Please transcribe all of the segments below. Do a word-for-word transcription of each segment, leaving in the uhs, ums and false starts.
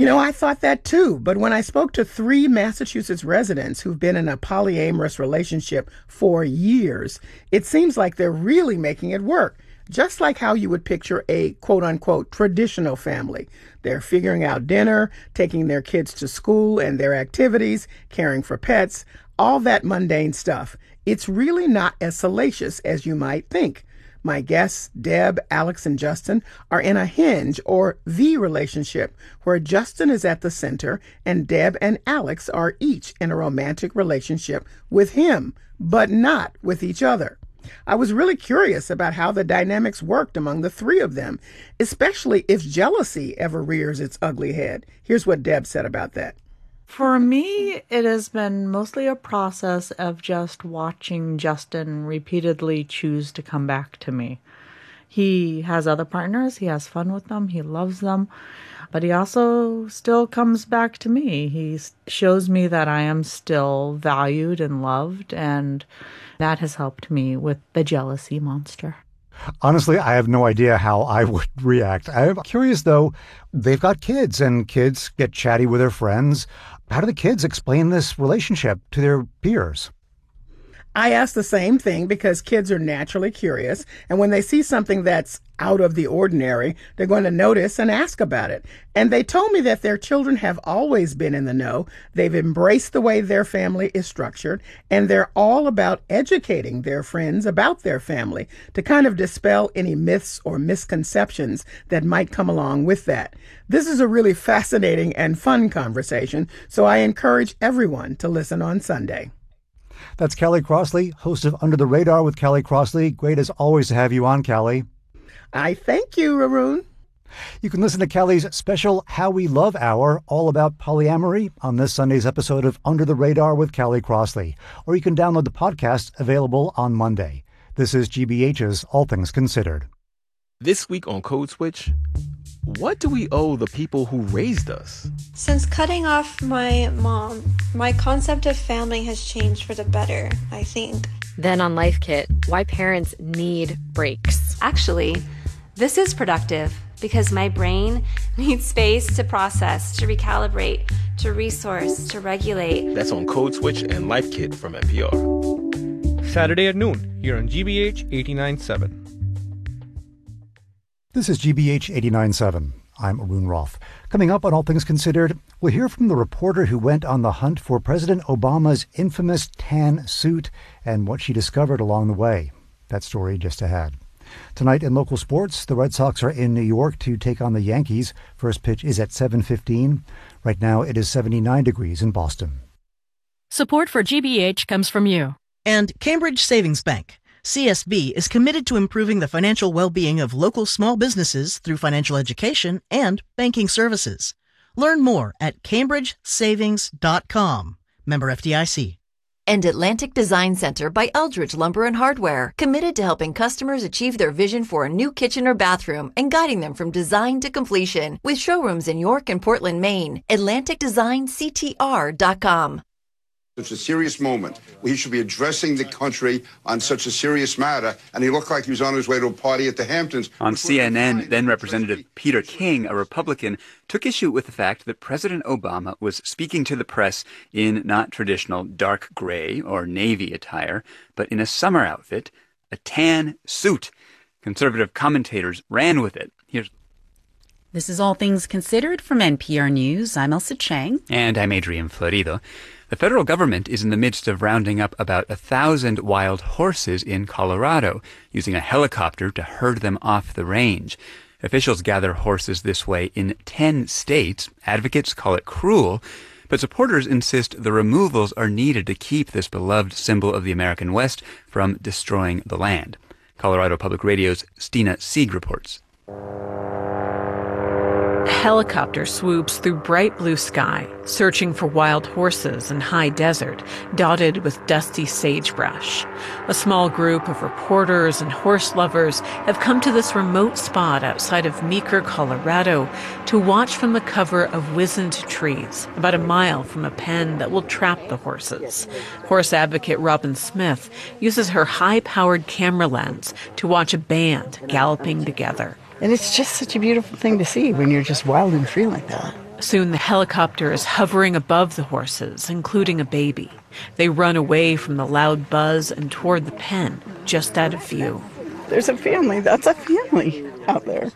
know, I thought that too. But when I spoke to three Massachusetts residents who've been in a polyamorous relationship for years, it seems like they're really making it work. Just like how you would picture a quote-unquote traditional family. They're figuring out dinner, taking their kids to school and their activities, caring for pets, all that mundane stuff. It's really not as salacious as you might think. My guests, Deb, Alex, and Justin, are in a hinge or V relationship where Justin is at the center and Deb and Alex are each in a romantic relationship with him, but not with each other. I was really curious about how the dynamics worked among the three of them, especially if jealousy ever rears its ugly head. Here's what Deb said about that. For me, it has been mostly a process of just watching Justin repeatedly choose to come back to me. He has other partners, he has fun with them, he loves them, but he also still comes back to me. He shows me that I am still valued and loved, and that has helped me with the jealousy monster. Honestly, I have no idea how I would react. I'm curious, though. They've got kids, and kids get chatty with their friends. How do the kids explain this relationship to their peers? I ask the same thing because kids are naturally curious, and when they see something that's out of the ordinary, they're going to notice and ask about it. And they told me that their children have always been in the know. They've embraced the way their family is structured, and they're all about educating their friends about their family to kind of dispel any myths or misconceptions that might come along with that. This is a really fascinating and fun conversation, so I encourage everyone to listen on Sunday. That's Callie Crossley, host of Under the Radar with Callie Crossley. Great as always to have you on, Callie. I thank you, Arun. You can listen to Callie's special How We Love Hour, all about polyamory, on this Sunday's episode of Under the Radar with Callie Crossley. Or you can download the podcast, available on Monday. This is G B H's All Things Considered. This week on Code Switch, what do we owe the people who raised us? Since cutting off my mom, my concept of family has changed for the better, I think. Then on Life Kit, why parents need breaks. Actually, this is productive because my brain needs space to process, to recalibrate, to resource, to regulate. That's on Code Switch and Life Kit from N P R. Saturday at noon, here on G B H eighty-nine point seven. This is G B H eighty-nine point seven. I'm Arun Roth. Coming up on All Things Considered, we'll hear from the reporter who went on the hunt for President Obama's infamous tan suit and what she discovered along the way. That story just ahead. Tonight in local sports, the Red Sox are in New York to take on the Yankees. First pitch is at seven fifteen. Right now it is seventy-nine degrees in Boston. Support for G B H comes from you. And Cambridge Savings Bank. C S B is committed to improving the financial well-being of local small businesses through financial education and banking services. Learn more at cambridge savings dot com. Member F D I C. And Atlantic Design Center by Eldridge Lumber and Hardware, committed to helping customers achieve their vision for a new kitchen or bathroom and guiding them from design to completion. With showrooms in York and Portland, Maine. Atlantic Design C T R dot com. It's a serious moment. He should be addressing the country on such a serious matter, and he looked like he was on his way to a party at the Hamptons. On C N N, then Representative Peter King, a Republican, took issue with the fact that President Obama was speaking to the press in not traditional dark gray or navy attire, but in a summer outfit, a tan suit. Conservative commentators ran with it. Here's This is All Things Considered from N P R News. I'm Elsa Chang. And I'm Adrian Florido. The federal government is in the midst of rounding up about a thousand wild horses in Colorado, using a helicopter to herd them off the range. Officials gather horses this way in ten states. Advocates call it cruel, but supporters insist the removals are needed to keep this beloved symbol of the American West from destroying the land. Colorado Public Radio's Stina Sieg reports. A helicopter swoops through bright blue sky, searching for wild horses in high desert, dotted with dusty sagebrush. A small group of reporters and horse lovers have come to this remote spot outside of Meeker, Colorado, to watch from the cover of wizened trees, about a mile from a pen that will trap the horses. Horse advocate Robin Smith uses her high-powered camera lens to watch a band galloping together. And it's just such a beautiful thing to see when you're just wild and free like that. Soon the helicopter is hovering above the horses, including a baby. They run away from the loud buzz and toward the pen, just out of view. There's a family. That's a family out there.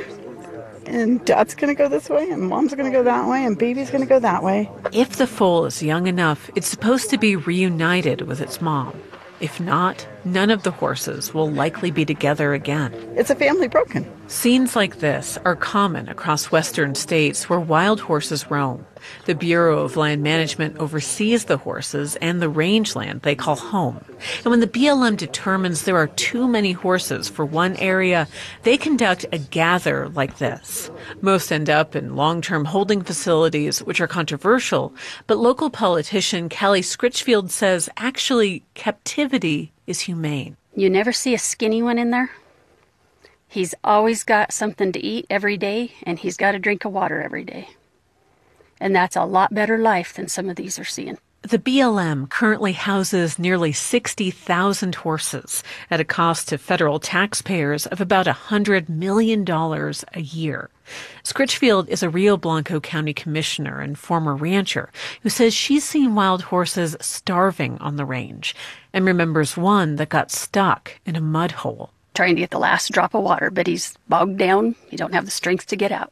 And dad's going to go this way, and mom's going to go that way, and baby's going to go that way. If the foal is young enough, it's supposed to be reunited with its mom. If not, none of the horses will likely be together again. It's a family broken. Scenes like this are common across western states where wild horses roam. The Bureau of Land Management oversees the horses and the rangeland they call home. And when the B L M determines there are too many horses for one area, they conduct a gather like this. Most end up in long-term holding facilities, which are controversial, but local politician Callie Scritchfield says actually captivity is humane. You never see a skinny one in there. He's always got something to eat every day, and he's got a drink of water every day. And that's a lot better life than some of these are seeing. The B L M currently houses nearly sixty thousand horses at a cost to federal taxpayers of about one hundred million dollars a year. Scritchfield is a Rio Blanco County commissioner and former rancher who says she's seen wild horses starving on the range and remembers one that got stuck in a mud hole. Trying to get the last drop of water, but he's bogged down. He don't have the strength to get out.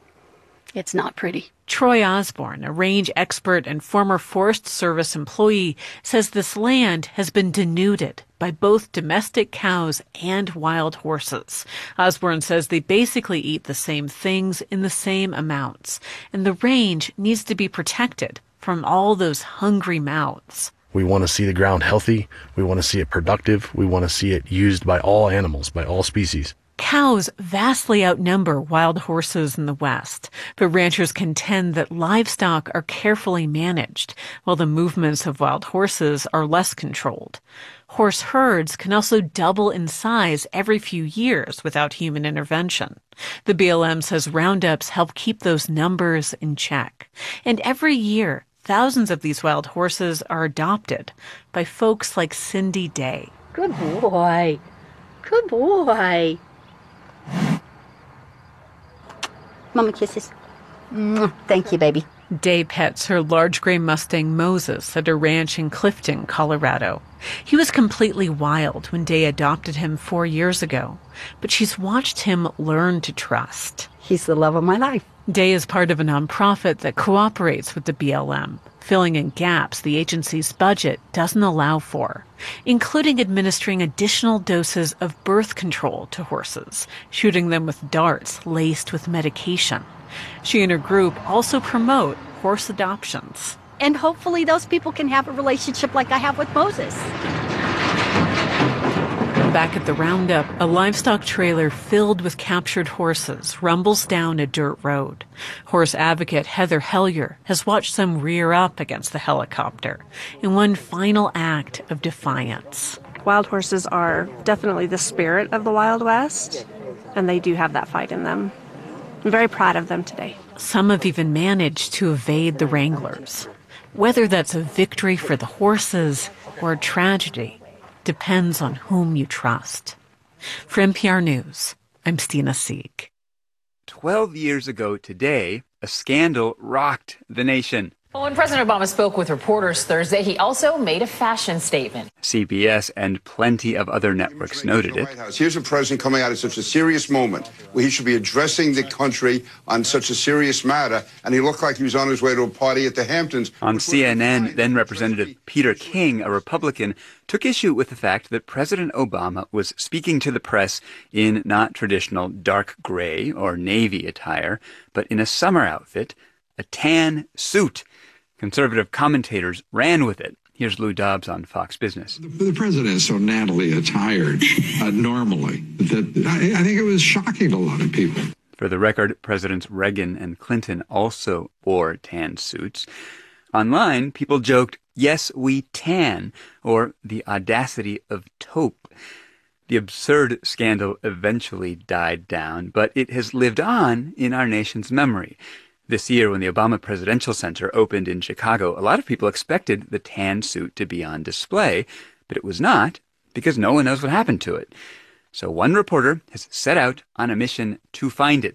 It's not pretty. Troy Osborne, a range expert and former Forest Service employee, says this land has been denuded by both domestic cows and wild horses. Osborne says they basically eat the same things in the same amounts, and the range needs to be protected from all those hungry mouths. We want to see the ground healthy. We want to see it productive. We want to see it used by all animals, by all species. Cows vastly outnumber wild horses in the West, but ranchers contend that livestock are carefully managed, while the movements of wild horses are less controlled. Horse herds can also double in size every few years without human intervention. The B L M says roundups help keep those numbers in check. And every year, thousands of these wild horses are adopted by folks like Cindy Day. Good boy. Good boy. Mama kisses. Thank you, baby. Day pets her large gray Mustang Moses at a ranch in Clifton, Colorado. He was completely wild when Day adopted him four years ago, but she's watched him learn to trust. He's the love of my life. Day is part of a nonprofit that cooperates with the B L M, filling in gaps the agency's budget doesn't allow for, including administering additional doses of birth control to horses, shooting them with darts laced with medication. She and her group also promote horse adoptions. And hopefully those people can have a relationship like I have with Moses. Back at the roundup, a livestock trailer filled with captured horses rumbles down a dirt road. Horse advocate Heather Hellier has watched them rear up against the helicopter in one final act of defiance. Wild horses are definitely the spirit of the Wild West, and they do have that fight in them. I'm very proud of them today. Some have even managed to evade the wranglers. Whether that's a victory for the horses or a tragedy depends on whom you trust. For N P R News, I'm Stina Sieg. Twelve years ago today, a scandal rocked the nation. Well, when President Obama spoke with reporters Thursday, he also made a fashion statement. C B S and plenty of other networks noted it. Here's a president coming out at such a serious moment where he should be addressing the country on such a serious matter, and he looked like he was on his way to a party at the Hamptons. On C N N, then Representative Peter King, a Republican, took issue with the fact that President Obama was speaking to the press in not traditional dark gray or navy attire, but in a summer outfit, a tan suit. Conservative commentators ran with it. Here's Lou Dobbs on Fox Business. The, the president is so nattily attired uh, normally that I, I think it was shocking to a lot of people. For the record, Presidents Reagan and Clinton also wore tan suits. Online, people joked, "Yes, we tan," or the audacity of taupe. The absurd scandal eventually died down, but it has lived on in our nation's memory. This year, when the Obama Presidential Center opened in Chicago, a lot of people expected the tan suit to be on display, but it was not, because no one knows what happened to it. So one reporter has set out on a mission to find it.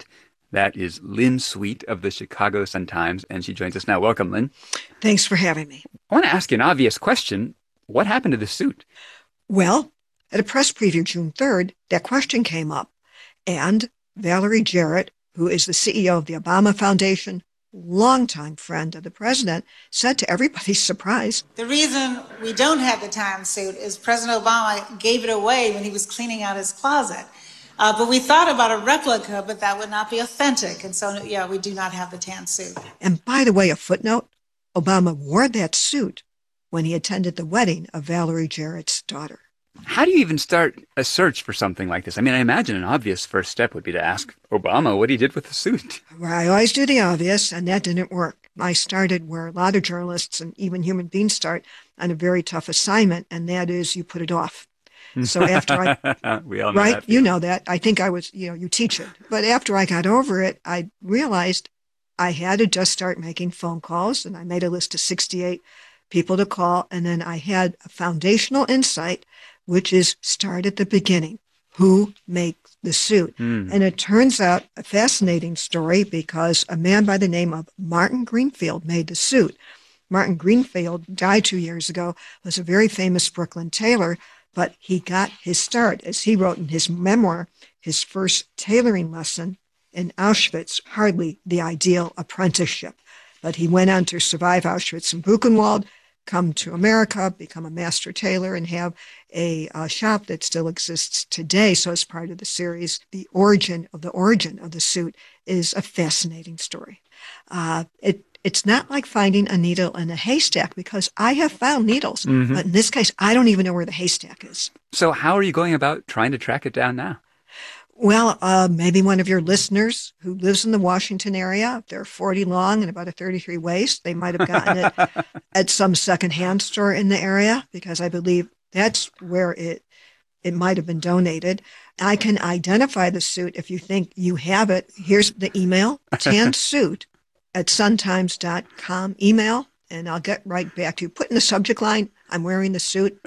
That is Lynn Sweet of the Chicago Sun-Times, and she joins us now. Welcome, Lynn. Thanks for having me. I want to ask you an obvious question. What happened to the suit? Well, at a press preview June third, that question came up, and Valerie Jarrett, who is the C E O of the Obama Foundation, longtime friend of the president, said to everybody's surprise, "The reason we don't have the tan suit is President Obama gave it away when he was cleaning out his closet. Uh, but we thought about a replica, but that would not be authentic. And so, yeah, we do not have the tan suit." And by the way, a footnote, Obama wore that suit when he attended the wedding of Valerie Jarrett's daughter. How do you even start a search for something like this? I mean, I imagine an obvious first step would be to ask Obama what he did with the suit. Well, I always do the obvious, and that didn't work. I started where a lot of journalists and even human beings start, on a very tough assignment, and that is you put it off. So after I, we all know right, that. you know that. I think I was, you know, you teach it. But after I got over it, I realized I had to just start making phone calls, and I made a list of sixty-eight people to call, and then I had a foundational insight, which is start at the beginning. Who makes the suit? Mm. And it turns out a fascinating story because a man by the name of Martin Greenfield made the suit. Martin Greenfield died two years ago, was a very famous Brooklyn tailor, but he got his start, as he wrote in his memoir, his first tailoring lesson in Auschwitz, hardly the ideal apprenticeship. But he went on to survive Auschwitz and Buchenwald, come to America, become a master tailor, and have a uh, shop that still exists today. So as part of the series, the origin of the origin of the suit is a fascinating story. Uh, it It's not like finding a needle in a haystack, because I have found needles, Mhm. but in this case, I don't even know where the haystack is. So how are you going about trying to track it down now? Well, uh, maybe one of your listeners who lives in the Washington area, if they're forty long and about a thirty-three waist, they might have gotten it at some secondhand store in the area, because I believe that's where it it might have been donated. I can identify the suit if you think you have it. Here's the email, tansuit at suntimes dot com, email, and I'll get right back to you. Put in the subject line, I'm wearing the suit.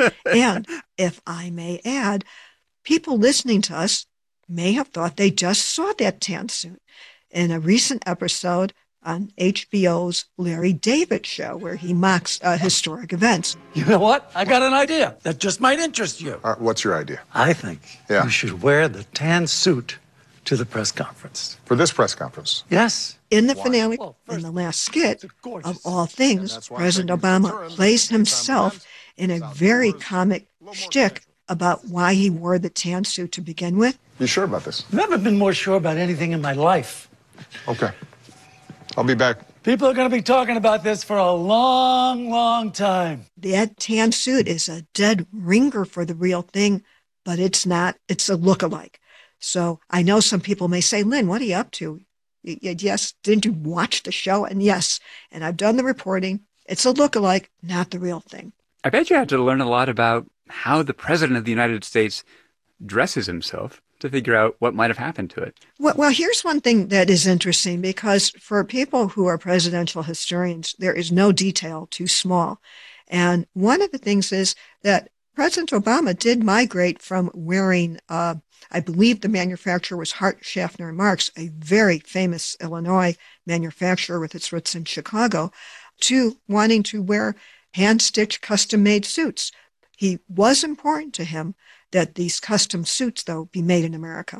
And if I may add, people listening to us may have thought they just saw that tan suit in a recent episode on H B O's Larry David show, where he mocks uh, historic events. You know what? I got an idea that just might interest you. Uh, what's your idea? I think Yeah. you should wear the tan suit to the press conference. For this press conference? Yes. In the finale, in the last skit, of all things, President Obama plays himself in a very comic shtick about why he wore the tan suit to begin with. You sure about this? Never been more sure about anything in my life. Okay. I'll be back. People are going to be talking about this for a long, long time. That tan suit is a dead ringer for the real thing, but it's not. It's a look-alike. So I know some people may say, Lynn, what are you up to? Y- y- yes, didn't you watch the show? And yes, and I've done the reporting. It's a look-alike, not the real thing. I bet you had to learn a lot about how the President of the United States dresses himself to figure out what might have happened to it. Well, well, here's one thing that is interesting, because for people who are presidential historians, there is no detail too small. And one of the things is that President Obama did migrate from wearing, uh, I believe the manufacturer was Hart, Schaffner and Marx, a very famous Illinois manufacturer with its roots in Chicago, to wanting to wear hand-stitched, custom-made suits. He was important to him that these custom suits, though, be made in America.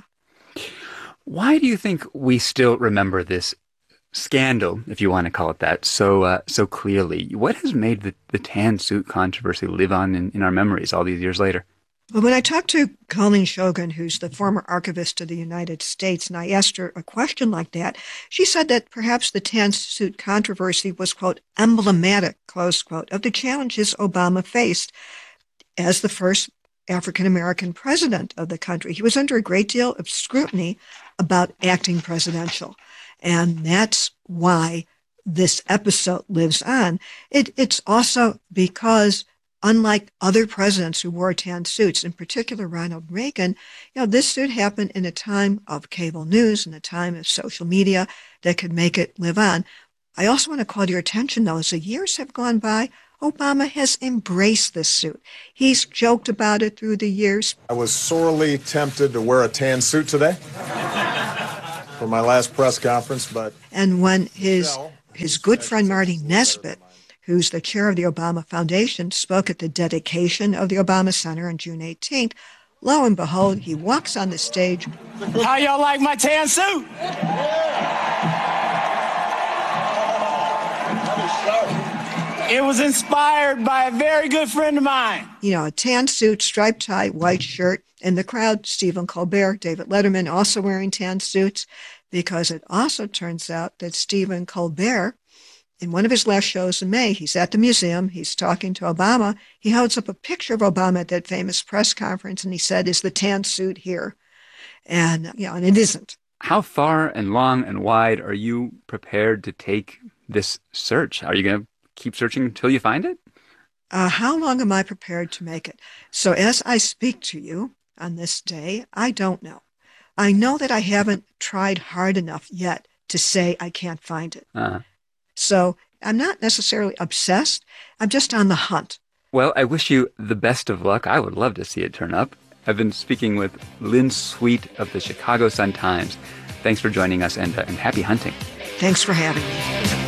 Why do you think we still remember this scandal, if you want to call it that, so uh, so clearly? What has made the, the tan suit controversy live on in, in our memories all these years later? Well, when I talked to Colleen Shogan, who's the former archivist of the United States, and I asked her a question like that, she said that perhaps the tan suit controversy was, quote, emblematic, close quote, of the challenges Obama faced as the first African-American president of the country. He was under a great deal of scrutiny about acting presidential. And that's why this episode lives on. It, it's also because, unlike other presidents who wore tan suits, in particular Ronald Reagan, you know, this suit happened in a time of cable news and a time of social media that could make it live on. I also want to call your attention, though, as the years have gone by, Obama has embraced this suit. He's joked about it through the years. I was sorely tempted to wear a tan suit today. for my last press conference, but... And when his his good friend Marty Nesbitt, who's the chair of the Obama Foundation, spoke at the dedication of the Obama Center on June eighteenth, lo and behold, he walks on the stage. How y'all like my tan suit? It was inspired by a very good friend of mine. You know, a tan suit, striped tie, white shirt. In the crowd, Stephen Colbert, David Letterman also wearing tan suits, because it also turns out that Stephen Colbert, in one of his last shows in May, he's at the museum, he's talking to Obama. He holds up a picture of Obama at that famous press conference, and he said, "Is the tan suit here?" And, you know, and it isn't. How far and long and wide are you prepared to take this search? Are you going to keep searching until you find it? Uh, how long am I prepared to make it? So as I speak to you on this day, I don't know. I know that I haven't tried hard enough yet to say I can't find it. Uh-huh. So I'm not necessarily obsessed. I'm just on the hunt. Well, I wish you the best of luck. I would love to see it turn up. I've been speaking with Lynn Sweet of the Chicago Sun-Times. Thanks for joining us, and, uh, and happy hunting. Thanks for having me.